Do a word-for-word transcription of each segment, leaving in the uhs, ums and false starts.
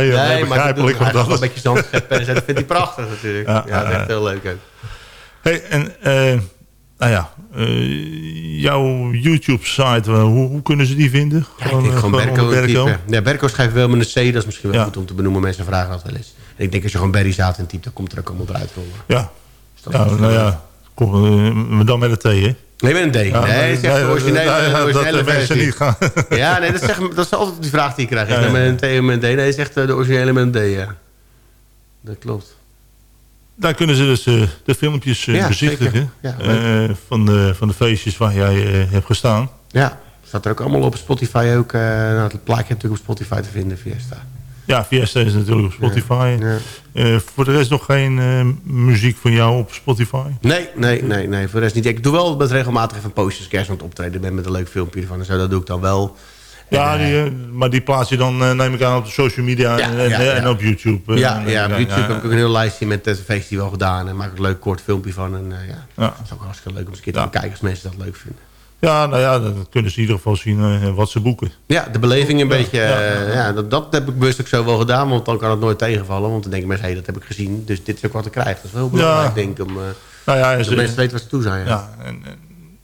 nee, nee, nee, begrijpelijk. Maar hij gaat Dat een beetje zand scheppen en zo. Dat vindt hij prachtig natuurlijk. Ja, ja, dat is echt heel leuk ook. Hey, en uh, nou ja, uh, jouw YouTube-site, uh, hoe, hoe kunnen ze die vinden? Ja, gewoon, ik denk gewoon, gewoon Berko. Berko. Ja, Berko schrijft wel met een C, dat is misschien wel ja. goed om te benoemen. Mensen vragen dat wel eens. En ik denk als je gewoon Berry Zaad in typt, dan komt er ook allemaal eruit rollen. Ja, ja nou ja, kom, uh, dan met een T, hè? Nee, met een D. Ja, nee, het is echt de originele, nee, de originele dat versie. Niet gaan. Ja, nee, dat is, echt, dat is altijd die vraag die ik krijg. Ja, ja. Met een T en met een D. Nee, het is echt de originele met een D, ja. Dat klopt. Daar kunnen ze dus uh, de filmpjes uh, ja, bezichtigen. Ja, uh, van, de, van de feestjes waar jij uh, hebt gestaan. Ja, staat er ook allemaal op Spotify ook. Uh, nou, het plaatje natuurlijk op Spotify te vinden, Fiesta. Ja, Fiesta is natuurlijk op Spotify. Ja, ja. Uh, voor de rest nog geen uh, muziek van jou op Spotify? Nee, nee, nee, nee, voor de rest niet. Ik doe wel met regelmatig even postjes kerst aan het optreden ben met een leuk filmpje ervan en zo. Dat doe ik dan wel. Ja, die, uh, maar die plaats je dan, uh, neem ik aan, op de social media ja, en, ja, en ja. op YouTube. Uh, ja, ja, op YouTube ja, heb ik ook een heel lijstje met het festival gedaan. En maak ik een leuk kort filmpje van. En uh, ja, ja, dat is ook hartstikke leuk om eens een keer ja. te kijken als mensen dat leuk vinden. Ja, nou ja, dan kunnen ze in ieder geval zien uh, wat ze boeken. Ja, de beleving een ja, beetje. Uh, ja, ja. Ja, dat, dat heb ik bewust ook zo wel gedaan, want dan kan het nooit tegenvallen. Want dan denken mensen, hé, hey, dat heb ik gezien. Dus dit is ook wat ik krijg. Dat is wel heel belangrijk, ja. denk ik. Om, uh, nou ja, dat ze, mensen weten wat ze toe zijn. Ja, ja en, en,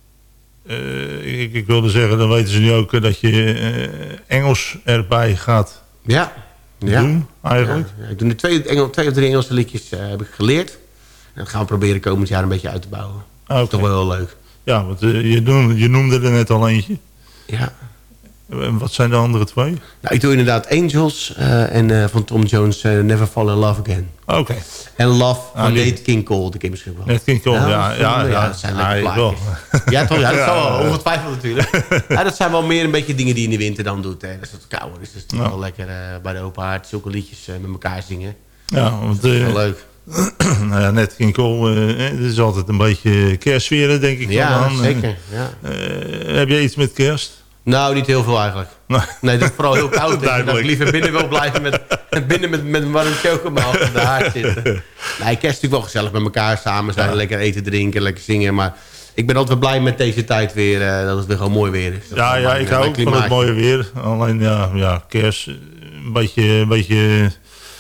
uh, ik, ik wilde zeggen, dan weten ze nu ook uh, dat je uh, Engels erbij gaat ja. Ja. doen, eigenlijk. Ja, ja. Ik doe nu twee, Engel, twee of drie Engelse liedjes uh, heb ik geleerd. En dat gaan we proberen komend jaar een beetje uit te bouwen. Okay. Dat is toch wel heel leuk. Ja, want uh, je, noemde, je noemde er net al eentje. Ja. En wat zijn de andere twee? Nou, ik doe inderdaad Angels uh, en uh, van Tom Jones uh, Never Fall in Love Again. Oké. Okay. En Love van ah, Nate King Cole, die ken je misschien wel. Nate King Cole, ja. Ja, ja, ja, ja dat zijn lekker ja, plaatjes. Ja, toch, ja, dat zal wel, ongetwijfeld natuurlijk. Ja, dat zijn wel meer een beetje dingen die je in de winter dan doet. Hè. Dat is wat kouder, dus dat is toch ja. wel lekker uh, bij de open haard zulke liedjes uh, met elkaar zingen. Ja, want, dat is wel uh, leuk. Nou ja, Nat King Cole, uh, het is altijd een beetje kerstsferen, denk ik. Ja, aan. zeker. Ja. Uh, heb je iets met kerst? Nou, niet heel veel eigenlijk. Nee, nee dat is vooral heel koud. Dat ik liever binnen wil blijven met, binnen met, met een warm chocomel op de haard zitten. Nee, kerst is natuurlijk wel gezellig met elkaar samen zijn. Ja. Lekker eten, drinken, lekker zingen. Maar ik ben altijd blij met deze tijd weer, uh, dat het weer gewoon mooi weer is. Dat ja, ja, ik hou ook van het mooie weer. Alleen, ja, ja kerst, een beetje... Een beetje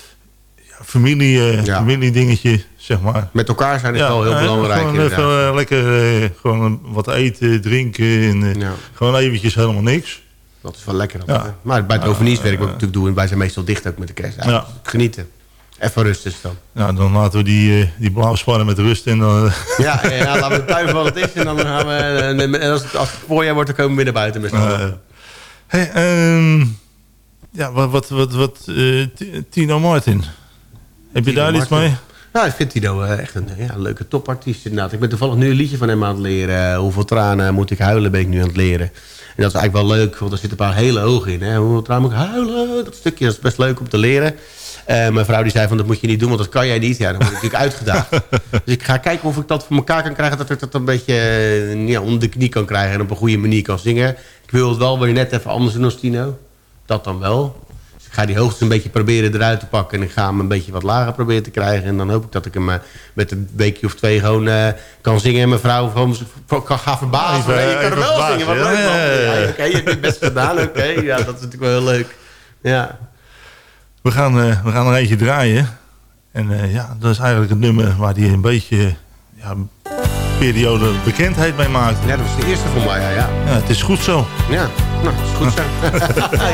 Familie, uh, ja. familie dingetje, zeg maar. Met elkaar zijn is ja, wel heel uh, belangrijk. Gewoon even uh, lekker uh, gewoon wat eten, drinken. En, uh, ja. Gewoon eventjes helemaal niks. Dat is wel lekker. Ja. Hè? Maar bij het overnieuwswerk wat ik natuurlijk doe. En wij zijn meestal dicht ook met de kerst. Ja. Genieten. Even rusten dan. Ja, dan laten we die, uh, die blauwspannen met rust. En dan, uh. ja, ja, ja, laten we tuiven wat het is. En dan gaan we... En als het, als het voorjaar wordt, dan komen we weer naar buiten. Met uh, hey, um, ja, wat, wat, wat, wat uh, Tino Martin... Heb je Tino daar Martin. Iets mee? Nou, ik vind Tino uh, echt een ja, leuke topartiest inderdaad. Ik ben toevallig nu een liedje van hem aan het leren. Uh, hoeveel tranen moet ik huilen ben ik nu aan het leren. En dat is eigenlijk wel leuk, want er zitten een paar hele ogen in. Hè. Hoeveel tranen moet ik huilen? Dat stukje dat is best leuk om te leren. Uh, mijn vrouw die zei van dat moet je niet doen, want dat kan jij niet. Ja, dan word ik natuurlijk uitgedaagd. Dus ik ga kijken of ik dat voor elkaar kan krijgen. Dat ik dat een beetje uh, ja, onder de knie kan krijgen en op een goede manier kan zingen. Ik wil het wel weer net even anders doen als Tino. Dat dan wel. Ik ga die hoogtes een beetje proberen eruit te pakken. En ik ga hem een beetje wat lager proberen te krijgen. En dan hoop ik dat ik hem uh, met een weekje of twee gewoon uh, kan zingen. En mijn vrouw gewoon kan gaan verbazen. Even, je kan er wel verbazen, zingen. Wat ja, leuk, man. Ja, ja, ja. Ja, Oké, okay, je hebt het best gedaan. Oké, okay. Ja, dat is natuurlijk wel heel leuk. Ja. We gaan, uh, we gaan er eentje draaien. En uh, ja, dat is eigenlijk het nummer waar hij een beetje... Ja, periode bekendheid mee maakt. Ja, dat was de eerste voor mij, ja. Ja, ja het is goed zo. Ja, nou, het is goed zo.